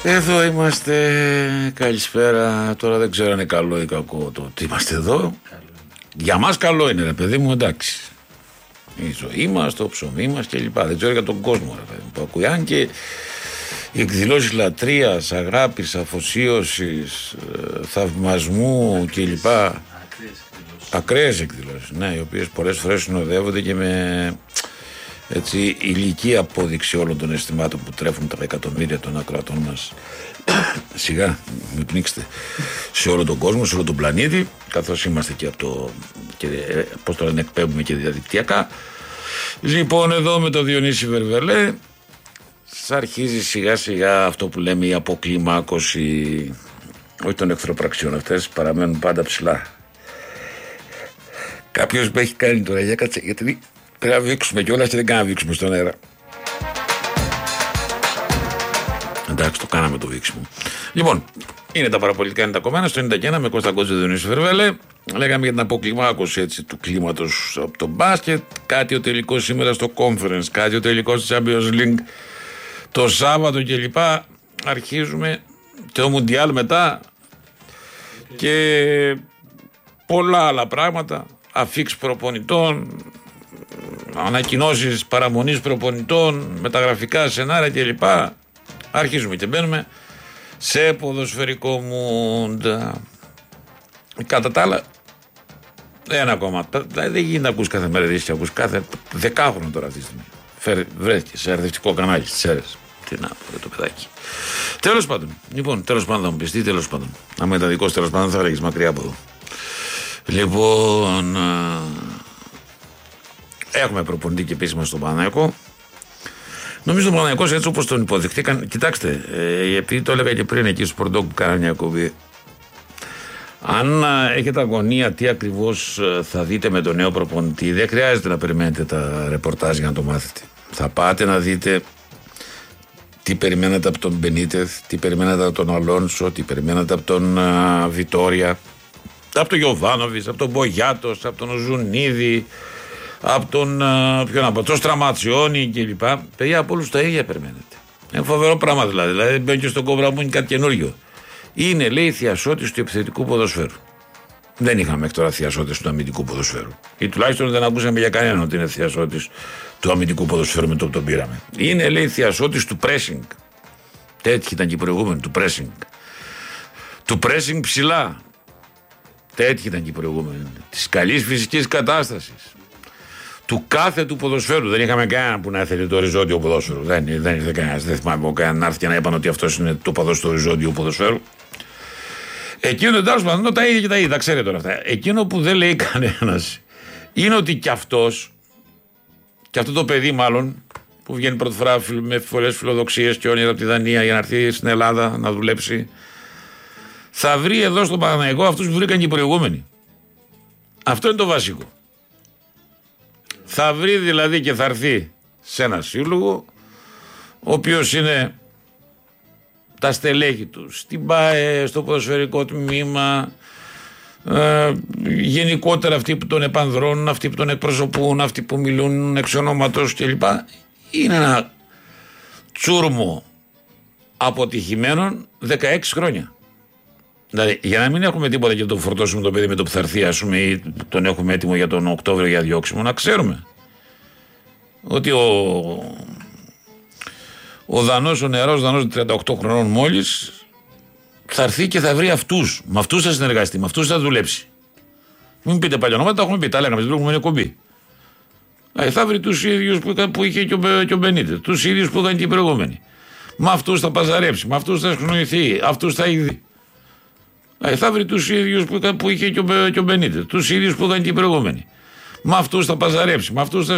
Εδώ είμαστε. Καλησπέρα. Τώρα δεν ξέρω αν είναι καλό ή κακό το ότι είμαστε εδώ. Για μας καλό είναι, ρε παιδί μου, εντάξει. Η ζωή μας, το ψωμί μας κλπ. Δεν ξέρω για τον κόσμο, ρε παιδί μου, που ακούει. Αν και οι εκδηλώσεις λατρείας, αγάπης, αφοσίωσης, θαυμασμού κλπ. Ακραίες εκδηλώσεις, ναι, οι οποίες πολλές φορές συνοδεύονται και με έτσι ηλική απόδειξη όλων των αισθημάτων που τρέφουν τα εκατομμύρια των ακροατών μας. Σιγά, μην πνίξετε. Σε όλο τον κόσμο, σε όλο τον πλανήτη, καθώς είμαστε και από το. Πώς το λένε, εκπέμπουμε και διαδικτυακά. Λοιπόν, εδώ με το Διονύση Βερβελέ, αρχίζει σιγά σιγά αυτό που λέμε η αποκλιμάκωση, όχι των εχθροπραξιών, αυτές παραμένουν πάντα ψηλά. Κάποιος με έχει κάνει τώρα, για κάτσε, γιατί πρέπει να βήξουμε κιόλας και δεν κάναμε να βήξουμε στον αέρα. Εντάξει, το κάναμε το βήξιμο. Λοιπόν, είναι τα παραπολιτικά, είναι τα κομμένα στο 91 με Κώστα Κότσο, Διονύση Βερβέλε. Λέγαμε για την αποκλιμάκωση έτσι, του κλίματος από το μπάσκετ. Κάτι ο τελικός σήμερα στο conference, κάτι ο τελικός στο Champions League το Σάββατο κλπ. Αρχίζουμε και το Μουντιάλ μετά και πολλά άλλα πράγματα. Αφίξ προπονητών, ανακοινώσεις παραμονής προπονητών, μεταγραφικά σενάρια κλπ. Αρχίζουμε και μπαίνουμε σε ποδοσφαιρικό μούντα. Κατά τα άλλα, ένα ακόμα. Δηλαδή δεν γίνεται να ακούς κάθε μέρα ειδήσεις, ακούς κάθε δεκάχρονο τώρα αυτή τη στιγμή. Βρέθηκε σε αρδευτικό κανάλι στις αίρες. Τι να πω για το παιδάκι. Τέλος πάντων, λοιπόν, τέλος πάντων θα μου πεις τι, τέλος πάντων. Αν ήταν δικός τέλος πάντων θα έλεγες μακριά από εδώ. Λοιπόν, έχουμε προπονητή και επίσημα στον Παναθηναϊκό. Νομίζω τον Παναθηναϊκός έτσι όπως τον υποδεχτήκαν. Κοιτάξτε, επειδή το έλεγα και πριν εκεί στο Πορντόκ που κάνανε μια εκπομπή. Αν έχετε αγωνία τι ακριβώς θα δείτε με τον νέο προπονητή, δεν χρειάζεται να περιμένετε τα ρεπορτάζ για να το μάθετε. Θα πάτε να δείτε τι περιμένετε από τον Μπενίτεθ, τι περιμένετε από τον Αλόνσο, τι περιμένετε από τον Βιτόρια, από τον Γιοβάνοβιτς, από τον Μπογιάτος, από τον Ζουνίδη, από τον Στραματσιόνι κλπ. Παιδιά, από όλους τα ίδια περιμένετε. Είναι φοβερό πράγμα δηλαδή. Δηλαδή μπαίνει και στον Κόβρα μου είναι κάτι καινούριο. Είναι, λέει, θειασότης του επιθετικού ποδοσφαίρου. Δεν είχαμε μέχρι τώρα θειασότης του αμυντικού ποδοσφαίρου. Ή τουλάχιστον δεν ακούσαμε για κανέναν ότι είναι θειασότης του αμυντικού ποδοσφαίρου με το που τον πήραμε. Είναι, λέει, θειασότης του pressing. Τέτοιοι ήταν και οι προηγούμενοι, του pressing. Του pressing ψηλά. Τέτοιοι ήταν και οι προηγούμενοι. Της καλής φυσικής κατάστασης. Του κάθε του ποδοσφαίρου. Δεν είχαμε κανέναν που να ήθελε το οριζόντιο ποδόσφαιρο. Δεν ήρθε κανένας. Δεν θυμάμαι κανέναν να έρθει και να είπαν ότι αυτό είναι το παδό στο οριζόντιο ποδοσφαίρου. Εκείνο τέλος πάντων, τα ίδια και τα ίδια, τα ξέρετε τώρα αυτά. Εκείνο που δεν λέει κανένας είναι ότι κι αυτός, και αυτό το παιδί μάλλον, που βγαίνει πρώτη φορά με πολλές φιλοδοξίες και όνειρα από τη Δανία για να έρθει στην Ελλάδα να δουλέψει, θα βρει εδώ στον Παναθηναϊκό αυτούς που βρήκαν και οι προηγούμενοι. Αυτό είναι το βασικό. Θα βρει δηλαδή και θα έρθει σε ένα σύλλογο, ο οποίος είναι τα στελέχη του στην ΠΑΕ, στο ποδοσφαιρικό τμήμα, γενικότερα αυτοί που τον επανδρώνουν, αυτοί που τον εκπροσωπούν, αυτοί που μιλούν εξ ονόματος κλπ. Είναι ένα τσούρμο αποτυχημένων 16 χρόνια. Δηλαδή, για να μην έχουμε τίποτα και τον φορτώσουμε το παιδί με το που θα έρθει, ας πούμε, ή τον έχουμε έτοιμο για τον Οκτώβριο για διώξιμο, να ξέρουμε ότι ο Δανός, ο νεαρός Δανός 38 χρονών μόλις, θα έρθει και θα βρει αυτούς. Με αυτούς θα συνεργαστεί, με αυτούς θα δουλέψει. Μην πείτε παλιά ονόματα, τα έχουμε πει, τα λέγαμε στην προηγούμενη εκπομπή. Θα βρει τους ίδιους που είχε και ο Μπενίτες, τους ίδιους που είχαν και οι προηγούμενοι. Με αυτούς θα παζαρέψει, με αυτούς θα σχνοηθεί, αυτούς θα ειδεί. Θα βρει τους ίδιους που είχε και ο Μπενίτες, τους ίδιους που είχαν και οι προηγούμενοι. Με αυτούς θα παζαρέψει, με αυτούς θα